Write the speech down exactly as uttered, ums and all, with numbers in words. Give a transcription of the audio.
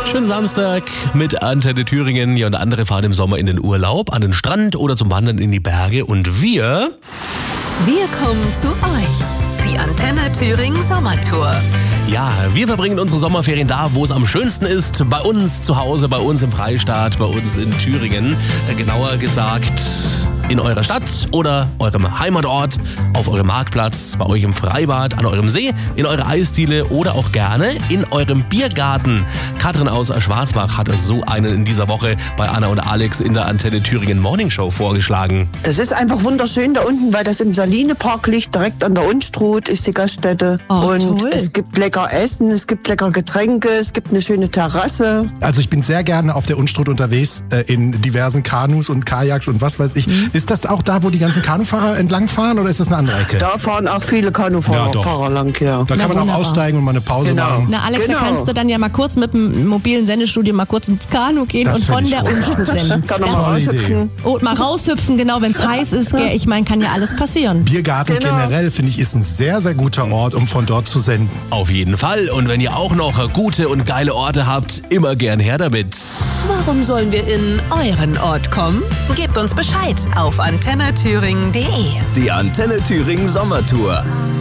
Schönen Samstag mit Antenne Thüringen. Ja, und andere fahren im Sommer in den Urlaub, an den Strand oder zum Wandern in die Berge. Und wir... Wir kommen zu euch. Die Antenne Thüringen Sommertour. Ja, wir verbringen unsere Sommerferien da, wo es am schönsten ist. Bei uns zu Hause, bei uns im Freistaat, bei uns in Thüringen. Äh, genauer gesagt in eurer Stadt oder eurem Heimatort, auf eurem Marktplatz, bei euch im Freibad, an eurem See, in eurer Eisdiele oder auch gerne in eurem Biergarten. Katrin aus Schwarzbach hat so einen in dieser Woche bei Anna und Alex in der Antenne Thüringen Morning Show vorgeschlagen. Das ist einfach wunderschön da unten, weil das im Salinepark liegt, direkt an der Unstrut ist die Gaststätte. Oh, und toll. Es gibt lecker Essen, es gibt lecker Getränke, es gibt eine schöne Terrasse. Also ich bin sehr gerne auf der Unstrut unterwegs, äh, in diversen Kanus und Kajaks und was weiß ich. Mhm. Ist das auch da, wo die ganzen Kanufahrer entlangfahren oder ist das eine andere Ecke? Da fahren auch viele Kanufahrer Ja, Fahrer lang, ja. Da kann Na, man auch wunderbar. aussteigen und mal eine Pause Genau. machen. Na Alex, Genau. da kannst du dann ja mal kurz mit dem mobilen Sendestudio mal kurz ins Kanu gehen Das und von find ich der großartig. Unstrut senden. Kann man Das- mal Idee. raushüpfen. Und mal raushüpfen, genau, wenn es heiß ist. Gell? Ich meine, kann ja alles passieren. Biergarten Genau. generell, finde ich, ist ein sehr, sehr guter Ort, um von dort zu senden. Auf jeden Fall. Und wenn ihr auch noch gute und geile Orte habt, immer gern her damit. Warum sollen wir in euren Ort kommen? Gebt uns Bescheid auf antenne thüringen punkt de. Die Antenne Thüringen Sommertour.